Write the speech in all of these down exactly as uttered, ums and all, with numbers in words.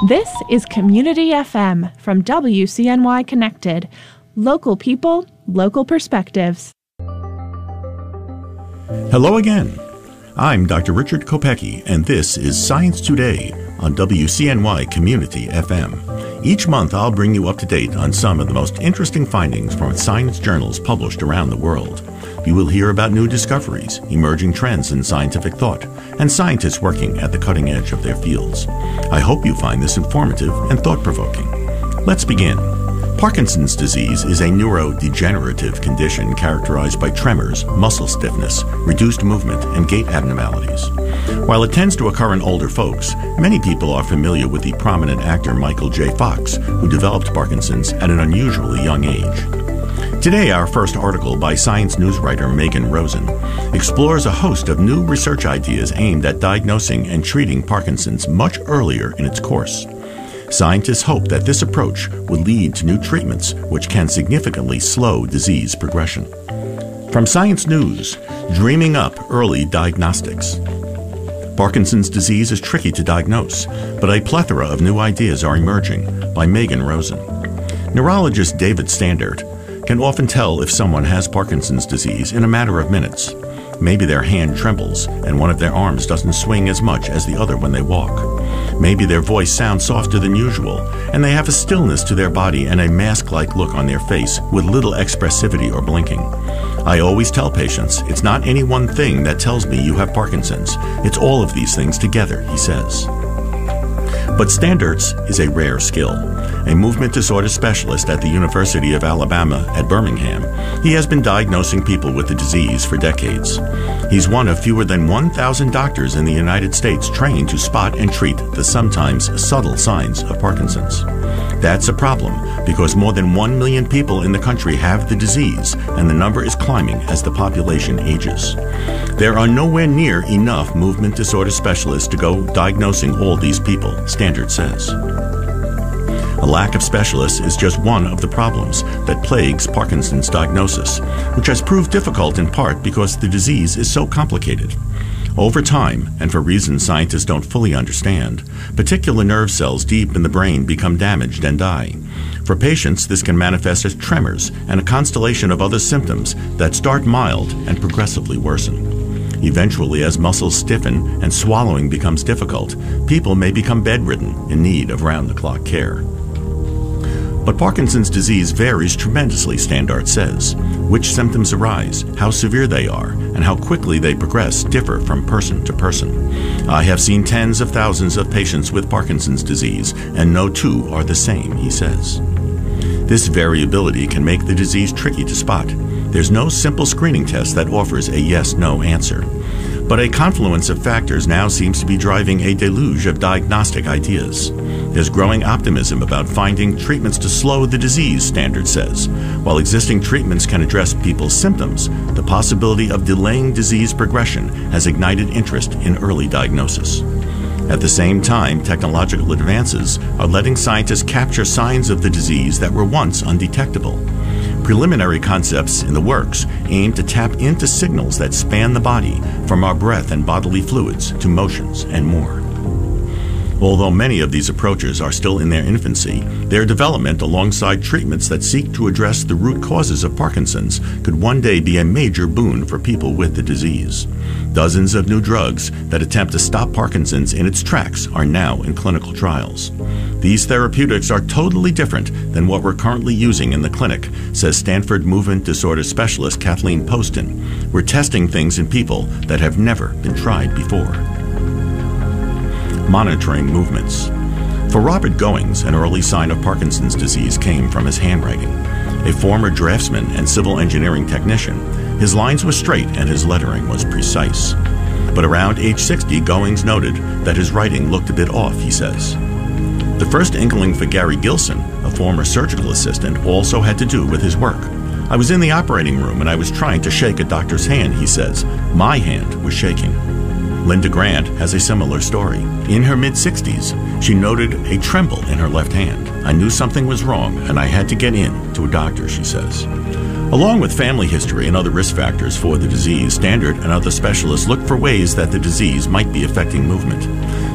This is Community F M from W C N Y Connected. Local people, local perspectives. Hello again. I'm Doctor Richard Kopecki, and this is Science Today on W C N Y Community F M. Each month, I'll bring you up to date on some of the most interesting findings from science journals published around the world. You will hear about new discoveries, emerging trends in scientific thought, and scientists working at the cutting edge of their fields. I hope you find this informative and thought-provoking. Let's begin. Parkinson's disease is a neurodegenerative condition characterized by tremors, muscle stiffness, reduced movement, and gait abnormalities. While it tends to occur in older folks, many people are familiar with the prominent actor Michael J. Fox, who developed Parkinson's at an unusually young age. Today, our first article by Science News writer Megan Rosen explores a host of new research ideas aimed at diagnosing and treating Parkinson's much earlier in its course. Scientists hope that this approach will lead to new treatments which can significantly slow disease progression. From Science News, Dreaming Up Early Diagnostics. Parkinson's disease is tricky to diagnose, but a plethora of new ideas are emerging, by Megan Rosen. Neurologist David Standard can often tell if someone has Parkinson's disease in a matter of minutes. Maybe their hand trembles and one of their arms doesn't swing as much as the other when they walk. Maybe their voice sounds softer than usual, and they have a stillness to their body and a mask-like look on their face with little expressivity or blinking. I always tell patients, it's not any one thing that tells me you have Parkinson's. It's all of these things together, he says. But Standards is a rare skill. A movement disorder specialist at the University of Alabama at Birmingham, he has been diagnosing people with the disease for decades. He's one of fewer than one thousand doctors in the United States trained to spot and treat the sometimes subtle signs of Parkinson's. That's a problem because more than one million people in the country have the disease, and the number is climbing as the population ages. There are nowhere near enough movement disorder specialists to go diagnosing all these people, Standard says. A lack of specialists is just one of the problems that plagues Parkinson's diagnosis, which has proved difficult in part because the disease is so complicated. Over time, and for reasons scientists don't fully understand, particular nerve cells deep in the brain become damaged and die. For patients, this can manifest as tremors and a constellation of other symptoms that start mild and progressively worsen. Eventually, as muscles stiffen and swallowing becomes difficult, people may become bedridden in need of round-the-clock care. But Parkinson's disease varies tremendously, Standard says. Which symptoms arise, how severe they are, and how quickly they progress differ from person to person. I have seen tens of thousands of patients with Parkinson's disease, and no two are the same, he says. This variability can make the disease tricky to spot. There's no simple screening test that offers a yes-no answer. But a confluence of factors now seems to be driving a deluge of diagnostic ideas. There's growing optimism about finding treatments to slow the disease, Standard says. While existing treatments can address people's symptoms, the possibility of delaying disease progression has ignited interest in early diagnosis. At the same time, technological advances are letting scientists capture signs of the disease that were once undetectable. Preliminary concepts in the works aim to tap into signals that span the body, from our breath and bodily fluids to motions and more. Although many of these approaches are still in their infancy, their development alongside treatments that seek to address the root causes of Parkinson's could one day be a major boon for people with the disease. Dozens of new drugs that attempt to stop Parkinson's in its tracks are now in clinical trials. These therapeutics are totally different than what we're currently using in the clinic, says Stanford movement disorder specialist Kathleen Poston. We're testing things in people that have never been tried before. Monitoring movements. For Robert Goings, an early sign of Parkinson's disease came from his handwriting. A former draftsman and civil engineering technician, his lines were straight and his lettering was precise. But around age sixty, Goings noted that his writing looked a bit off, he says. The first inkling for Gary Gilson, a former surgical assistant, also had to do with his work. I was in the operating room and I was trying to shake a doctor's hand, he says. My hand was shaking. Linda Grant has a similar story. In her mid-sixties, she noted a tremble in her left hand. I knew something was wrong and I had to get in to a doctor, she says. Along with family history and other risk factors for the disease, Standard and other specialists look for ways that the disease might be affecting movement.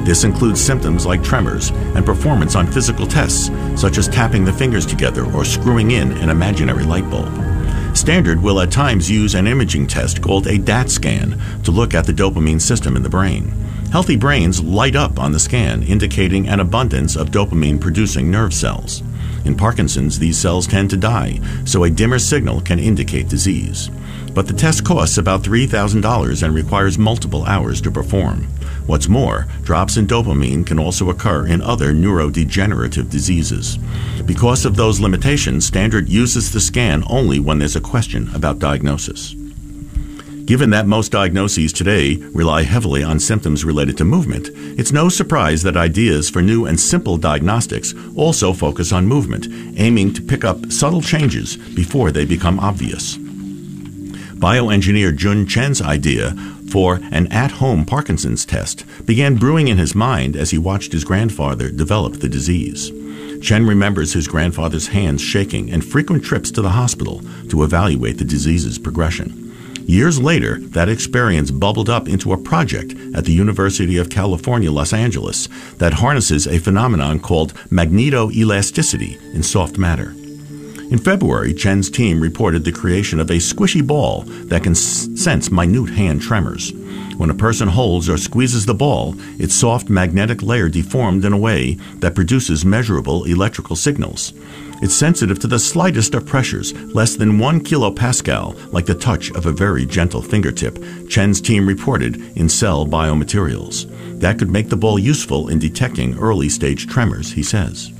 This includes symptoms like tremors and performance on physical tests, such as tapping the fingers together or screwing in an imaginary light bulb. Standard will at times use an imaging test called a D A T scan to look at the dopamine system in the brain. Healthy brains light up on the scan, indicating an abundance of dopamine-producing nerve cells. In Parkinson's, these cells tend to die, so a dimmer signal can indicate disease. But the test costs about three thousand dollars and requires multiple hours to perform. What's more, drops in dopamine can also occur in other neurodegenerative diseases. Because of those limitations, Standard uses the scan only when there's a question about diagnosis. Given that most diagnoses today rely heavily on symptoms related to movement, it's no surprise that ideas for new and simple diagnostics also focus on movement, aiming to pick up subtle changes before they become obvious. Bioengineer Jun Chen's idea for an at-home Parkinson's test began brewing in his mind as he watched his grandfather develop the disease. Chen remembers his grandfather's hands shaking and frequent trips to the hospital to evaluate the disease's progression. Years later, that experience bubbled up into a project at the University of California, Los Angeles, that harnesses a phenomenon called magnetoelasticity in soft matter. In February, Chen's team reported the creation of a squishy ball that can s- sense minute hand tremors. When a person holds or squeezes the ball, its soft magnetic layer deformed in a way that produces measurable electrical signals. It's sensitive to the slightest of pressures, less than one kilopascal, like the touch of a very gentle fingertip, Chen's team reported in Cell Biomaterials. That could make the ball useful in detecting early-stage tremors, he says.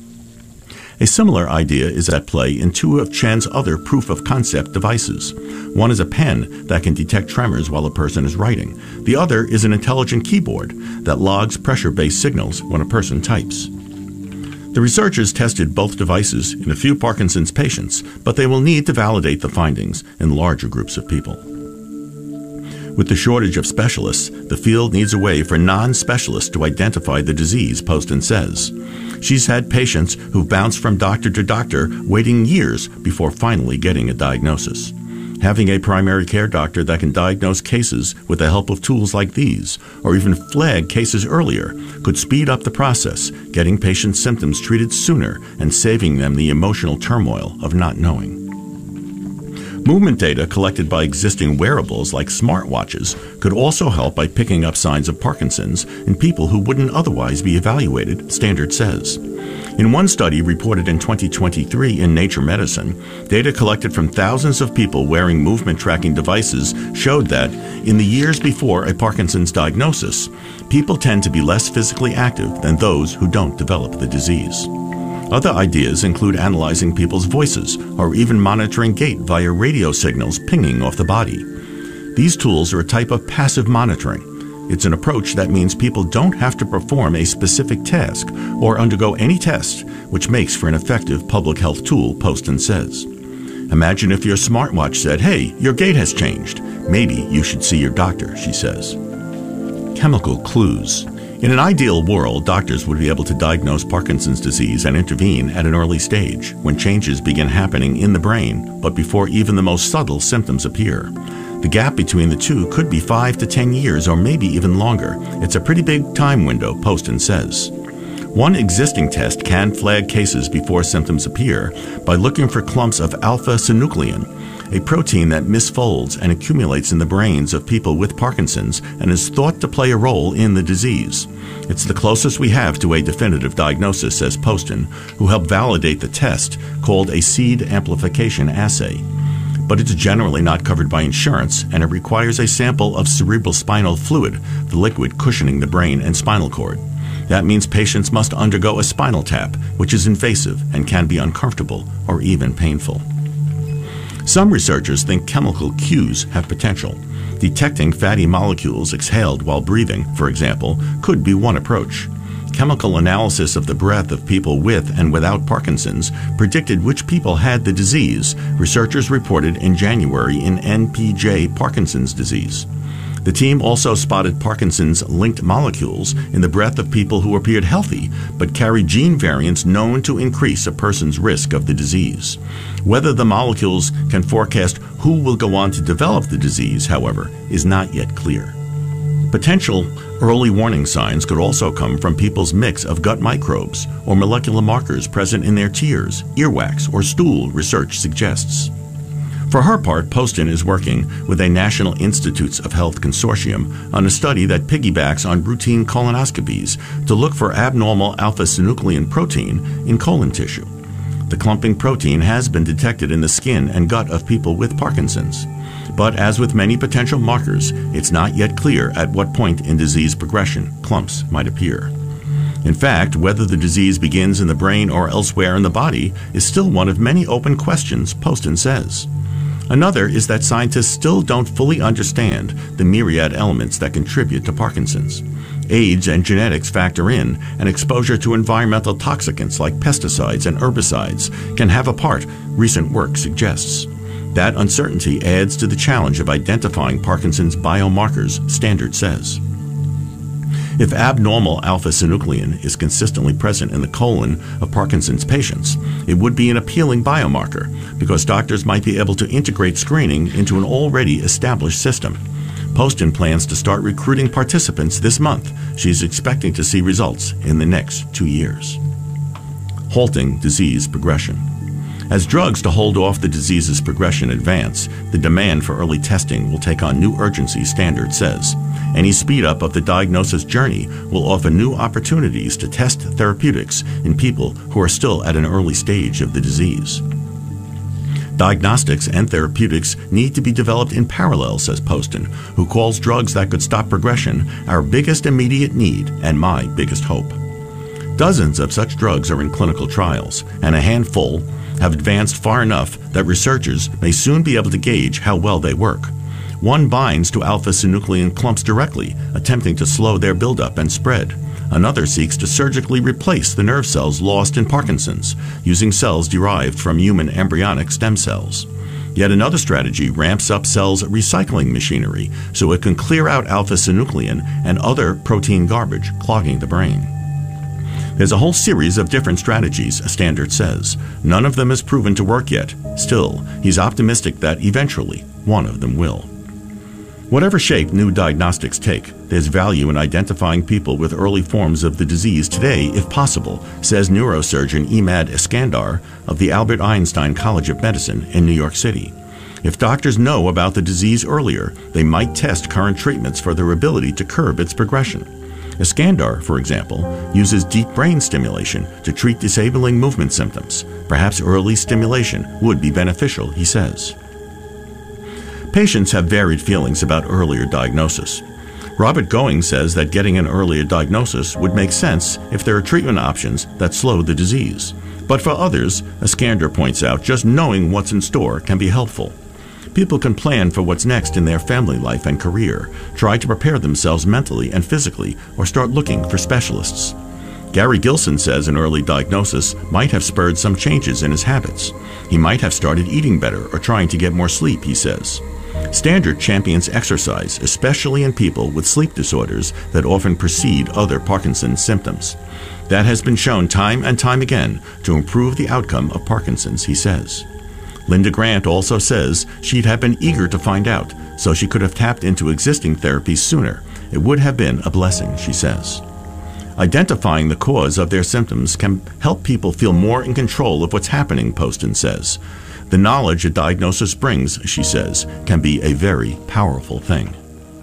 A similar idea is at play in two of Chen's other proof-of-concept devices. One is a pen that can detect tremors while a person is writing. The other is an intelligent keyboard that logs pressure-based signals when a person types. The researchers tested both devices in a few Parkinson's patients, but they will need to validate the findings in larger groups of people. With the shortage of specialists, the field needs a way for non-specialists to identify the disease, Poston says. She's had patients who've bounced from doctor to doctor, waiting years before finally getting a diagnosis. Having a primary care doctor that can diagnose cases with the help of tools like these, or even flag cases earlier, could speed up the process, getting patients' symptoms treated sooner and saving them the emotional turmoil of not knowing. Movement data collected by existing wearables like smartwatches could also help by picking up signs of Parkinson's in people who wouldn't otherwise be evaluated, Standard says. In one study reported in twenty twenty-three in Nature Medicine, data collected from thousands of people wearing movement tracking devices showed that, in the years before a Parkinson's diagnosis, people tend to be less physically active than those who don't develop the disease. Other ideas include analyzing people's voices or even monitoring gait via radio signals pinging off the body. These tools are a type of passive monitoring. It's an approach that means people don't have to perform a specific task or undergo any test, which makes for an effective public health tool, Poston says. Imagine if your smartwatch said, "Hey, your gait has changed. Maybe you should see your doctor," she says. Chemical clues. In an ideal world, doctors would be able to diagnose Parkinson's disease and intervene at an early stage, when changes begin happening in the brain, but before even the most subtle symptoms appear. The gap between the two could be five to ten years or maybe even longer. It's a pretty big time window, Poston says. One existing test can flag cases before symptoms appear by looking for clumps of alpha-synuclein, a protein that misfolds and accumulates in the brains of people with Parkinson's and is thought to play a role in the disease. It's the closest we have to a definitive diagnosis, says Poston, who helped validate the test called a seed amplification assay. But it's generally not covered by insurance, and it requires a sample of cerebrospinal fluid, the liquid cushioning the brain and spinal cord. That means patients must undergo a spinal tap, which is invasive and can be uncomfortable or even painful. Some researchers think chemical cues have potential. Detecting fatty molecules exhaled while breathing, for example, could be one approach. Chemical analysis of the breath of people with and without Parkinson's predicted which people had the disease, researchers reported in January in N P J Parkinson's disease. The team also spotted Parkinson's-linked molecules in the breath of people who appeared healthy but carried gene variants known to increase a person's risk of the disease. Whether the molecules can forecast who will go on to develop the disease, however, is not yet clear. Potential early warning signs could also come from people's mix of gut microbes or molecular markers present in their tears, earwax, or stool, research suggests. For her part, Poston is working with a National Institutes of Health consortium on a study that piggybacks on routine colonoscopies to look for abnormal alpha-synuclein protein in colon tissue. The clumping protein has been detected in the skin and gut of people with Parkinson's. But as with many potential markers, it's not yet clear at what point in disease progression clumps might appear. In fact, whether the disease begins in the brain or elsewhere in the body is still one of many open questions, Poston says. Another is that scientists still don't fully understand the myriad elements that contribute to Parkinson's. Age and genetics factor in, and exposure to environmental toxicants like pesticides and herbicides can have a part, recent work suggests. That uncertainty adds to the challenge of identifying Parkinson's biomarkers, Standard says. If abnormal alpha-synuclein is consistently present in the colon of Parkinson's patients, it would be an appealing biomarker because doctors might be able to integrate screening into an already established system. Poston plans to start recruiting participants this month. She's expecting to see results in the next two years. Halting disease progression. As drugs to hold off the disease's progression advance, the demand for early testing will take on new urgency, Standard says. Any speed up of the diagnosis journey will offer new opportunities to test therapeutics in people who are still at an early stage of the disease. Diagnostics and therapeutics need to be developed in parallel, says Poston, who calls drugs that could stop progression our biggest immediate need and my biggest hope. Dozens of such drugs are in clinical trials, and a handful have advanced far enough that researchers may soon be able to gauge how well they work. One binds to alpha-synuclein clumps directly, attempting to slow their buildup and spread. Another seeks to surgically replace the nerve cells lost in Parkinson's, using cells derived from human embryonic stem cells. Yet another strategy ramps up cells' recycling machinery so it can clear out alpha-synuclein and other protein garbage clogging the brain. There's a whole series of different strategies, Standard says. None of them has proven to work yet. Still, he's optimistic that eventually one of them will. Whatever shape new diagnostics take, there's value in identifying people with early forms of the disease today, if possible, says neurosurgeon Emad Iskandar of the Albert Einstein College of Medicine in New York City. If doctors know about the disease earlier, they might test current treatments for their ability to curb its progression. Iskandar, for example, uses deep brain stimulation to treat disabling movement symptoms. Perhaps early stimulation would be beneficial, he says. Patients have varied feelings about earlier diagnosis. Robert Going says that getting an earlier diagnosis would make sense if there are treatment options that slow the disease. But for others, Iskandar points out, just knowing what's in store can be helpful. People can plan for what's next in their family life and career, try to prepare themselves mentally and physically, or start looking for specialists. Gary Gilson says an early diagnosis might have spurred some changes in his habits. He might have started eating better or trying to get more sleep, he says. Standard champions exercise, especially in people with sleep disorders that often precede other Parkinson's symptoms. That has been shown time and time again to improve the outcome of Parkinson's, he says. Linda Grant also says she'd have been eager to find out, so she could have tapped into existing therapies sooner. It would have been a blessing, she says. Identifying the cause of their symptoms can help people feel more in control of what's happening, Poston says. The knowledge a diagnosis brings, she says, can be a very powerful thing.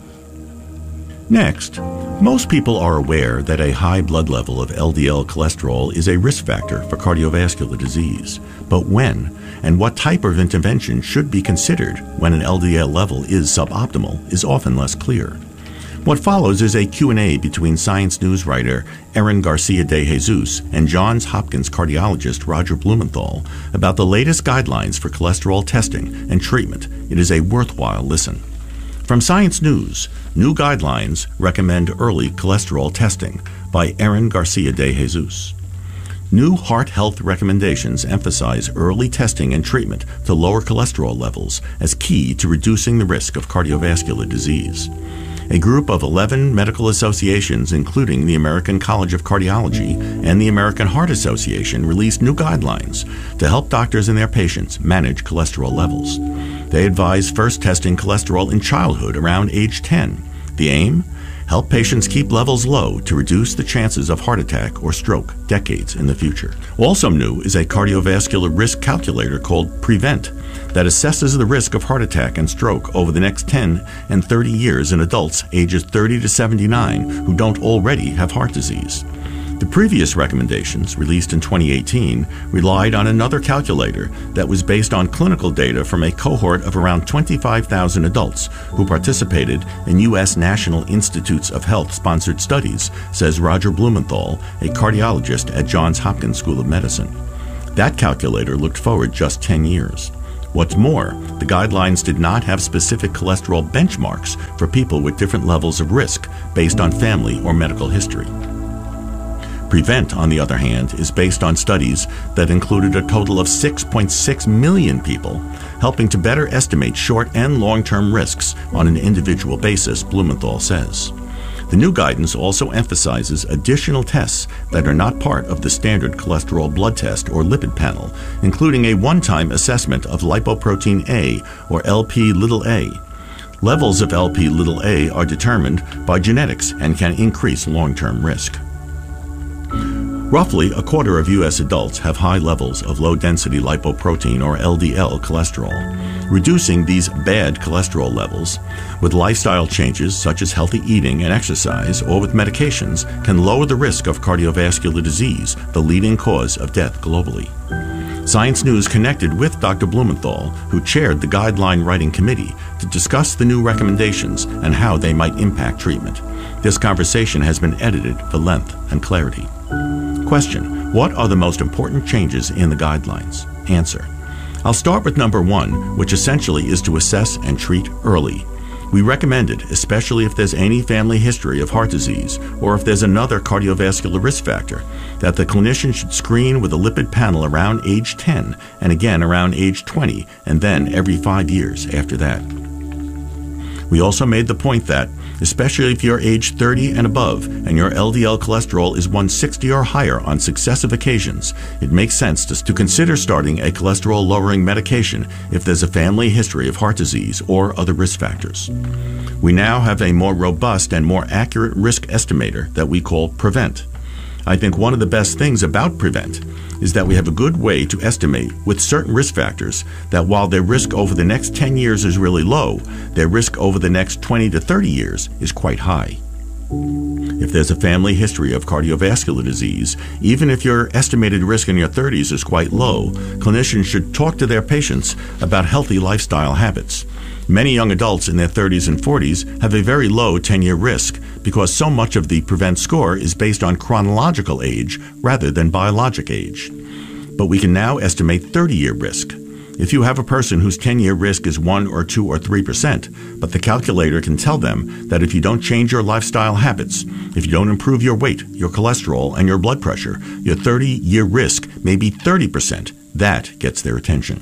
Next, most people are aware that a high blood level of L D L cholesterol is a risk factor for cardiovascular disease. But when and what type of intervention should be considered when an L D L level is suboptimal is often less clear. What follows is a Q and A between Science News writer Erin Garcia de Jesus and Johns Hopkins cardiologist Roger Blumenthal about the latest guidelines for cholesterol testing and treatment. It is a worthwhile listen. From Science News, new guidelines recommend early cholesterol testing by Erin Garcia de Jesus. New heart health recommendations emphasize early testing and treatment to lower cholesterol levels as key to reducing the risk of cardiovascular disease. A group of eleven medical associations, including the American College of Cardiology and the American Heart Association, released new guidelines to help doctors and their patients manage cholesterol levels. They advise first testing cholesterol in childhood around age ten. The aim? help patients keep levels low to reduce the chances of heart attack or stroke decades in the future. Also new is a cardiovascular risk calculator called Prevent that assesses the risk of heart attack and stroke over the next ten and thirty years in adults ages thirty to seventy-nine who don't already have heart disease. The previous recommendations, released in twenty eighteen, relied on another calculator that was based on clinical data from a cohort of around twenty-five thousand adults who participated in U S National Institutes of Health-sponsored studies, says Roger Blumenthal, a cardiologist at Johns Hopkins School of Medicine. That calculator looked forward just ten years. What's more, the guidelines did not have specific cholesterol benchmarks for people with different levels of risk based on family or medical history. Prevent, on the other hand, is based on studies that included a total of six point six million people, helping to better estimate short and long-term risks on an individual basis, Blumenthal says. The new guidance also emphasizes additional tests that are not part of the standard cholesterol blood test or lipid panel, including a one-time assessment of lipoprotein A, or L P little a. Levels of L P little a are determined by genetics and can increase long-term risk. Roughly a quarter of U S adults have high levels of low-density lipoprotein or L D L cholesterol. Reducing these bad cholesterol levels with lifestyle changes such as healthy eating and exercise or with medications can lower the risk of cardiovascular disease, the leading cause of death globally. Science News connected with Doctor Blumenthal, who chaired the guideline writing committee, to discuss the new recommendations and how they might impact treatment. This conversation has been edited for length and clarity. Question: what are the most important changes in the guidelines? Answer: I'll start with number one, which essentially is to assess and treat early. We recommend it, especially if there's any family history of heart disease or if there's another cardiovascular risk factor, that the clinician should screen with a lipid panel around age ten and again around age twenty and then every five years after that. We also made the point that, especially if you're age thirty and above and your L D L cholesterol is one sixty or higher on successive occasions, it makes sense to, to consider starting a cholesterol-lowering medication if there's a family history of heart disease or other risk factors. We now have a more robust and more accurate risk estimator that we call Prevent. I think one of the best things about Prevent is that we have a good way to estimate with certain risk factors that while their risk over the next ten years is really low, their risk over the next twenty to thirty years is quite high. If there's a family history of cardiovascular disease, even if your estimated risk in your thirties is quite low, clinicians should talk to their patients about healthy lifestyle habits. Many young adults in their thirties and forties have a very low ten-year risk because so much of the Prevent score is based on chronological age rather than biologic age. But we can now estimate thirty-year risk. If you have a person whose ten-year risk is one or two or three percent, but the calculator can tell them that if you don't change your lifestyle habits, if you don't improve your weight, your cholesterol, and your blood pressure, your thirty-year risk may be thirty percent. That gets their attention.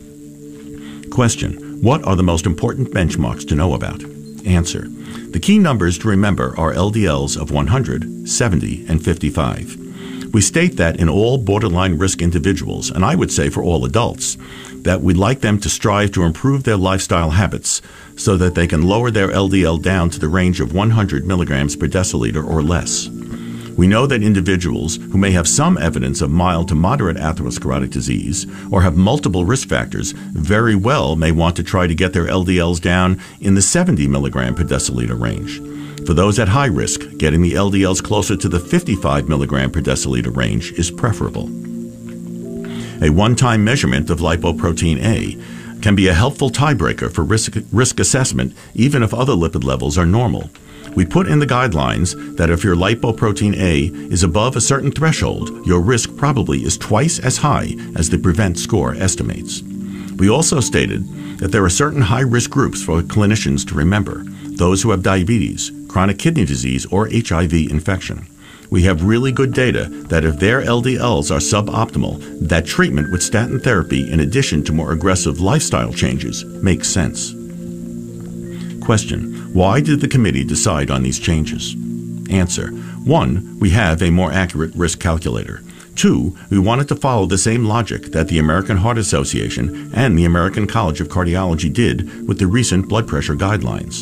Question: what are the most important benchmarks to know about? Answer: the key numbers to remember are L D Ls of one hundred, seventy, and fifty-five. We state that in all borderline risk individuals, and I would say for all adults, that we'd like them to strive to improve their lifestyle habits so that they can lower their L D L down to the range of one hundred milligrams per deciliter or less. We know that individuals who may have some evidence of mild to moderate atherosclerotic disease or have multiple risk factors very well may want to try to get their L D Ls down in the seventy milligram per deciliter range. For those at high risk, getting the L D Ls closer to the fifty-five milligram per deciliter range is preferable. A one-time measurement of lipoprotein A can be a helpful tiebreaker for risk, risk assessment even if other lipid levels are normal. We put in the guidelines that if your lipoprotein A is above a certain threshold, your risk probably is twice as high as the Prevent score estimates. We also stated that there are certain high-risk groups for clinicians to remember: those who have diabetes, chronic kidney disease, or H I V infection. We have really good data that if their L D Ls are suboptimal, that treatment with statin therapy in addition to more aggressive lifestyle changes makes sense. Question: why did the committee decide on these changes? Answer: one, we have a more accurate risk calculator. Two, we wanted to follow the same logic that the American Heart Association and the American College of Cardiology did with the recent blood pressure guidelines.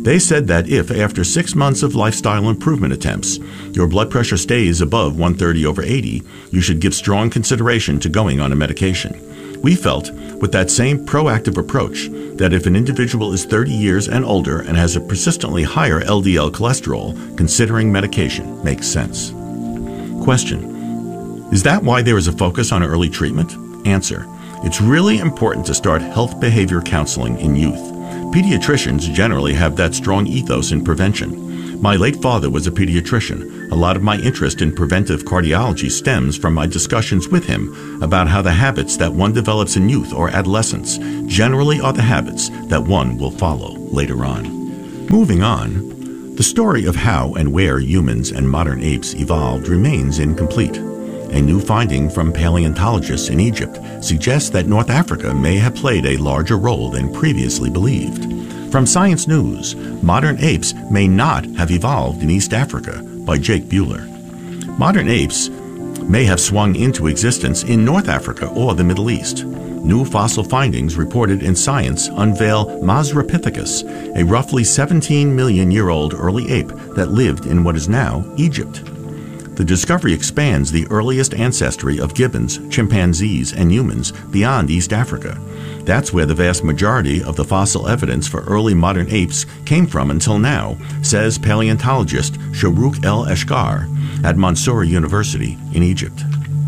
They said that if, after six months of lifestyle improvement attempts, your blood pressure stays above one thirty over eighty, you should give strong consideration to going on a medication. We felt, with that same proactive approach, that if an individual is thirty years and older and has a persistently higher L D L cholesterol, considering medication makes sense. Question: is that why there is a focus on early treatment? Answer: it's really important to start health behavior counseling in youth. Pediatricians generally have that strong ethos in prevention. My late father was a pediatrician. A lot of my interest in preventive cardiology stems from my discussions with him about how the habits that one develops in youth or adolescence generally are the habits that one will follow later on. Moving on, the story of how and where humans and modern apes evolved remains incomplete. A new finding from paleontologists in Egypt suggests that North Africa may have played a larger role than previously believed. From Science News, modern apes may not have evolved in East Africa, by Jake Buehler. Modern apes may have swung into existence in North Africa or the Middle East. New fossil findings reported in Science unveil Mazrapithecus, a roughly seventeen million year old early ape that lived in what is now Egypt. The discovery expands the earliest ancestry of gibbons, chimpanzees, and humans beyond East Africa. That's where the vast majority of the fossil evidence for early modern apes came from until now, says paleontologist Sharouk El-Eshkar at Mansoura University in Egypt.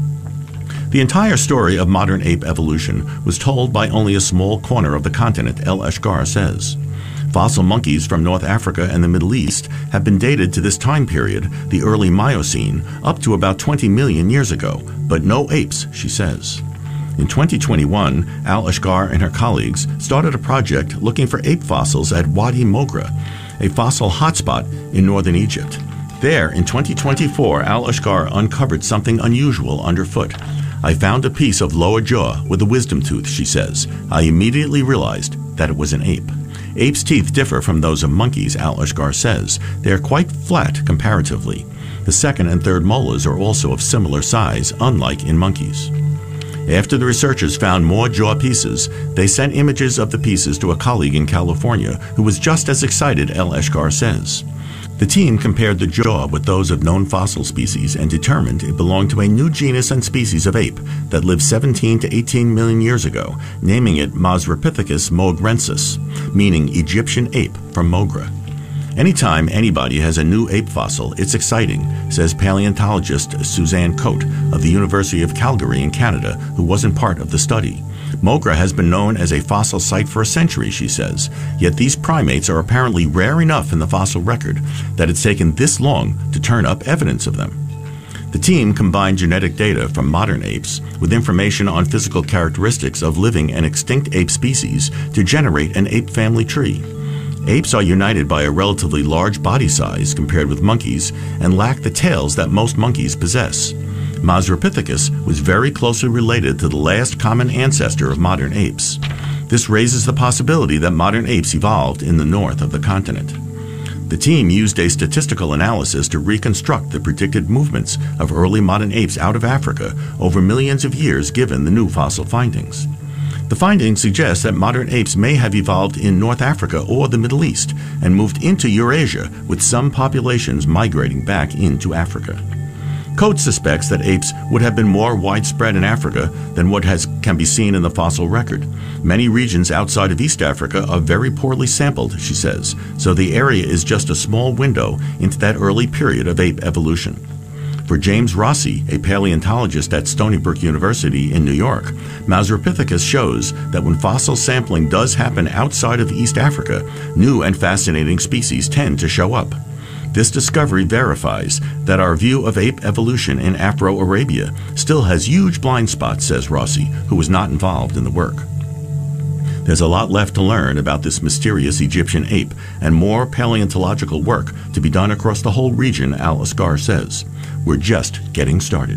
The entire story of modern ape evolution was told by only a small corner of the continent, El-Eshkar says. Fossil monkeys from North Africa and the Middle East have been dated to this time period, the early Miocene, up to about twenty million years ago, but no apes, she says. In twenty twenty-one, Al-Eshkar and her colleagues started a project looking for ape fossils at Wadi Mogra, a fossil hotspot in northern Egypt. There, in twenty twenty-four, Al-Eshkar uncovered something unusual underfoot. I found a piece of lower jaw with a wisdom tooth, she says. I immediately realized that it was an ape. Apes' teeth differ from those of monkeys, Al-Eshkar says. They are quite flat comparatively. The second and third molars are also of similar size, unlike in monkeys. After the researchers found more jaw pieces, they sent images of the pieces to a colleague in California who was just as excited, El-Eshkar says. The team compared the jaw with those of known fossil species and determined it belonged to a new genus and species of ape that lived seventeen to eighteen million years ago, naming it Mazrapithecus mogrensis, meaning Egyptian ape from Mogra. Anytime anybody has a new ape fossil, it's exciting, says paleontologist Suzanne Coate of the University of Calgary in Canada, who wasn't part of the study. Mogra has been known as a fossil site for a century, she says, yet these primates are apparently rare enough in the fossil record that it's taken this long to turn up evidence of them. The team combined genetic data from modern apes with information on physical characteristics of living and extinct ape species to generate an ape family tree. Apes are united by a relatively large body size compared with monkeys and lack the tails that most monkeys possess. Mazrapithecus was very closely related to the last common ancestor of modern apes. This raises the possibility that modern apes evolved in the north of the continent. The team used a statistical analysis to reconstruct the predicted movements of early modern apes out of Africa over millions of years given the new fossil findings. The findings suggest that modern apes may have evolved in North Africa or the Middle East and moved into Eurasia, with some populations migrating back into Africa. Coate suspects that apes would have been more widespread in Africa than what has, can be seen in the fossil record. Many regions outside of East Africa are very poorly sampled, she says, so the area is just a small window into that early period of ape evolution. For James Rossi, a paleontologist at Stony Brook University in New York, Mazrapithecus shows that when fossil sampling does happen outside of East Africa, new and fascinating species tend to show up. This discovery verifies that our view of ape evolution in Afro-Arabia still has huge blind spots, says Rossi, who was not involved in the work. There's a lot left to learn about this mysterious Egyptian ape and more paleontological work to be done across the whole region, Al-Eshkar says. We're just getting started.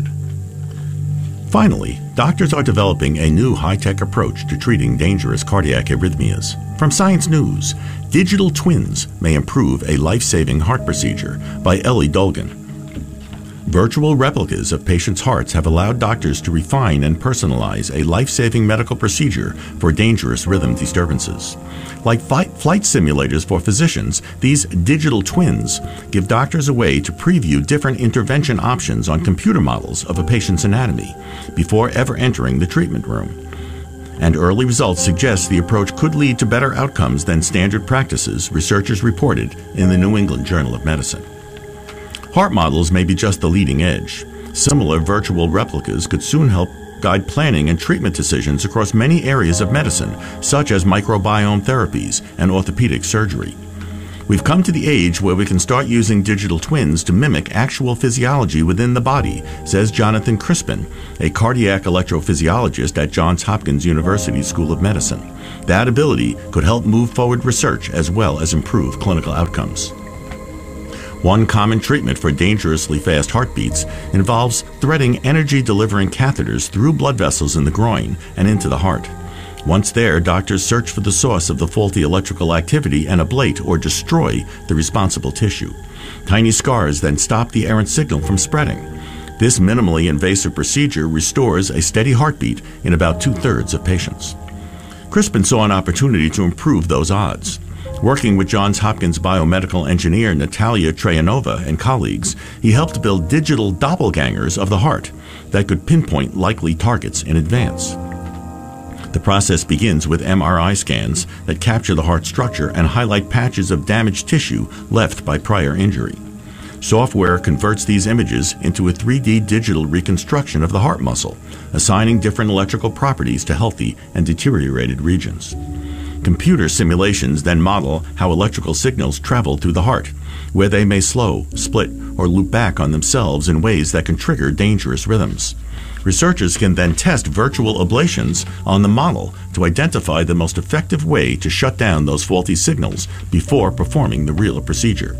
Finally, doctors are developing a new high-tech approach to treating dangerous cardiac arrhythmias. From Science News, digital twins may improve a life-saving heart procedure, by Ellie Dolgan. Virtual replicas of patients' hearts have allowed doctors to refine and personalize a life-saving medical procedure for dangerous rhythm disturbances. Like flight, flight simulators for physicians, these digital twins give doctors a way to preview different intervention options on computer models of a patient's anatomy before ever entering the treatment room. And early results suggest the approach could lead to better outcomes than standard practices, researchers reported in the New England Journal of Medicine. Heart models may be just the leading edge. Similar virtual replicas could soon help guide planning and treatment decisions across many areas of medicine, such as microbiome therapies and orthopedic surgery. We've come to the age where we can start using digital twins to mimic actual physiology within the body, says Jonathan Crispin, a cardiac electrophysiologist at Johns Hopkins University School of Medicine. That ability could help move forward research as well as improve clinical outcomes. One common treatment for dangerously fast heartbeats involves threading energy-delivering catheters through blood vessels in the groin and into the heart. Once there, doctors search for the source of the faulty electrical activity and ablate or destroy the responsible tissue. Tiny scars then stop the errant signal from spreading. This minimally invasive procedure restores a steady heartbeat in about two-thirds of patients. Crispin saw an opportunity to improve those odds. Working with Johns Hopkins biomedical engineer Natalia Trayanova and colleagues, he helped build digital doppelgangers of the heart that could pinpoint likely targets in advance. The process begins with M R I scans that capture the heart structure and highlight patches of damaged tissue left by prior injury. Software converts these images into a three D digital reconstruction of the heart muscle, assigning different electrical properties to healthy and deteriorated regions. Computer simulations then model how electrical signals travel through the heart, where they may slow, split, or loop back on themselves in ways that can trigger dangerous rhythms. Researchers can then test virtual ablations on the model to identify the most effective way to shut down those faulty signals before performing the real procedure.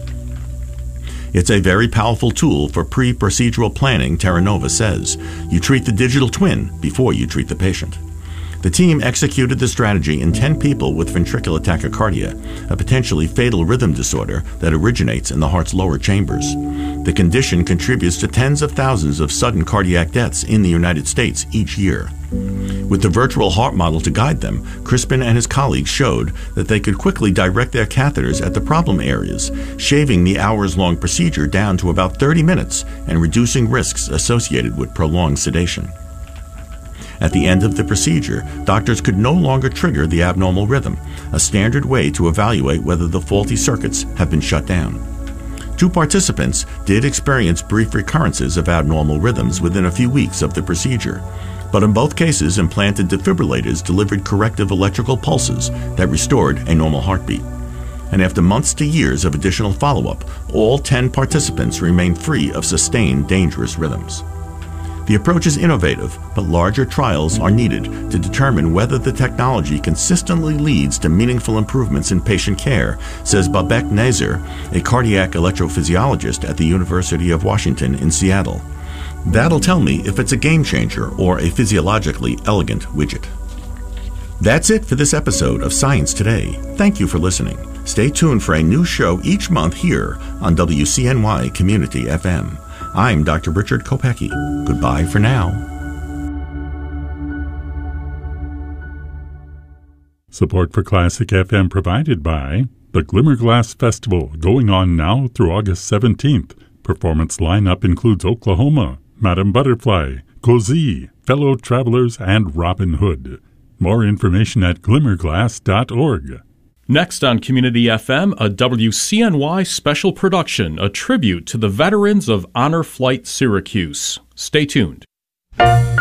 It's a very powerful tool for pre-procedural planning, Terranova says. You treat the digital twin before you treat the patient. The team executed the strategy in ten people with ventricular tachycardia, a potentially fatal rhythm disorder that originates in the heart's lower chambers. The condition contributes to tens of thousands of sudden cardiac deaths in the United States each year. With the virtual heart model to guide them, Crispin and his colleagues showed that they could quickly direct their catheters at the problem areas, shaving the hours-long procedure down to about thirty minutes and reducing risks associated with prolonged sedation. At the end of the procedure, doctors could no longer trigger the abnormal rhythm, a standard way to evaluate whether the faulty circuits have been shut down. Two participants did experience brief recurrences of abnormal rhythms within a few weeks of the procedure, but in both cases, implanted defibrillators delivered corrective electrical pulses that restored a normal heartbeat. And after months to years of additional follow-up, all ten participants remained free of sustained dangerous rhythms. The approach is innovative, but larger trials are needed to determine whether the technology consistently leads to meaningful improvements in patient care, says Babak Nazir, a cardiac electrophysiologist at the University of Washington in Seattle. That'll tell me if it's a game changer or a physiologically elegant widget. That's it for this episode of Science Today. Thank you for listening. Stay tuned for a new show each month here on W C N Y Community F M. I'm Doctor Richard Kopecky. Goodbye for now. Support for Classic F M provided by the Glimmerglass Festival, going on now through August seventeenth. Performance lineup includes Oklahoma, Madame Butterfly, Cozy, Fellow Travelers, and Robin Hood. More information at glimmerglass dot org. Next on Community F M, a W C N Y special production, a tribute to the veterans of Honor Flight Syracuse. Stay tuned.